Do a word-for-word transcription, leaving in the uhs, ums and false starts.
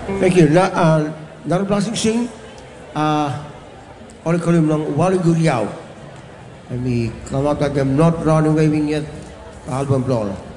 Thank you. Na, uh, naraplasing sing, uh, all kalim ng Wally Guriao. I mean, come out that I'm not running waving yet, album blower.